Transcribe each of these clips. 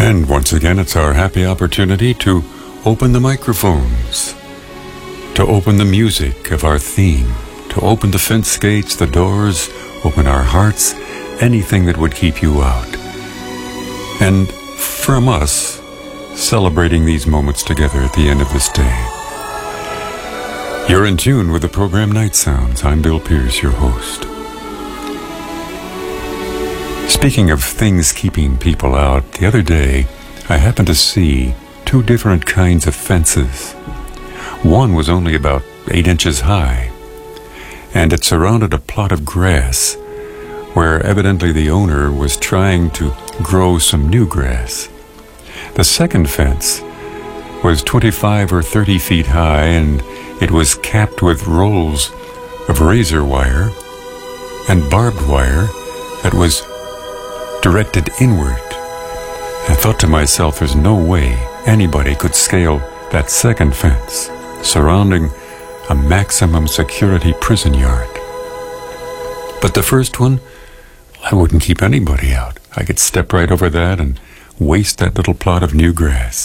And once again, it's our happy opportunity to open the microphones, to open the music of our theme, to open the fence gates, the doors, open our hearts, anything that would keep you out. And from us, celebrating these moments together at the end of this day. You're in tune with the program Night Sounds. I'm Bill Pierce, your host. Speaking of things keeping people out, the other day I happened to see two different kinds of fences. One was only about 8 inches high, and it surrounded a plot of grass where evidently the owner was trying to grow some new grass. The second fence was 25 or 30 feet high, and it was capped with rolls of razor wire and barbed wire that was directed inward. I thought to myself, there's no way anybody could scale that second fence surrounding a maximum security prison yard. But the first one, I wouldn't keep anybody out. I could step right over that and waste that little plot of new grass.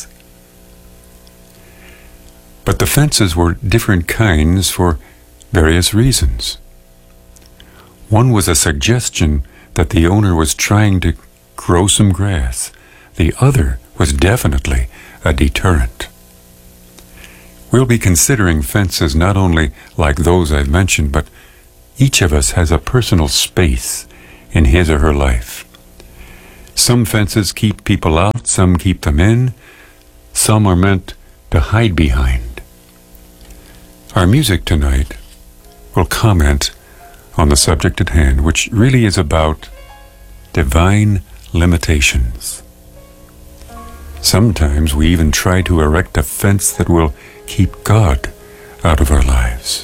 But the fences were different kinds for various reasons. One was a suggestion that the owner was trying to grow some grass. The other was definitely a deterrent. We'll be considering fences not only like those I've mentioned, but each of us has a personal space in his or her life. Some fences keep people out, some keep them in, some are meant to hide behind. Our music tonight will comment on the subject at hand, which really is about divine limitations. Sometimes we even try to erect a fence that will keep God out of our lives.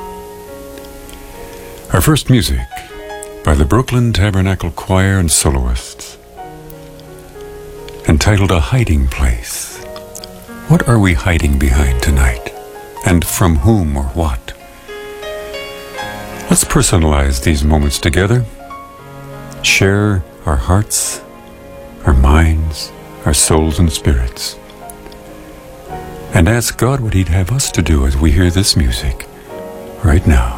Our first music by the Brooklyn Tabernacle Choir and Soloists, entitled A Hiding Place. What are we hiding behind tonight? And from whom or what? Let's personalize these moments together, share our hearts, our minds, our souls and spirits, and ask God what He'd have us to do as we hear this music right now.